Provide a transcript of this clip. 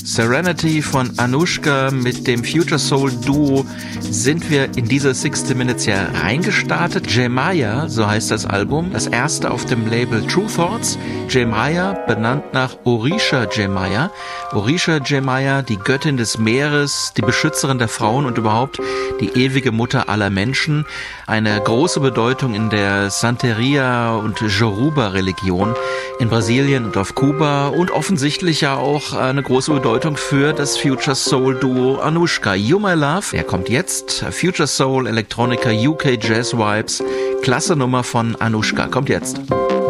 Serenity von Anushka mit dem Future Soul Duo sind wir in diese 60 Minutes ja reingestartet. Jemaya, so heißt das Album, das erste auf dem Label True Thoughts. Jemaya, benannt nach Orisha Jemaya. Orisha Jemaya, die Göttin des Meeres, die Beschützerin der Frauen und überhaupt die ewige Mutter aller Menschen. Eine große Bedeutung in der Santeria- und Yoruba-Religion in Brasilien und auf Kuba und offensichtlich ja auch eine große Bedeutung für das Future Soul Duo Anushka. You My Love, der kommt jetzt. Future Soul, Electronica, UK Jazz Vibes. Klasse Nummer von Anushka, kommt jetzt.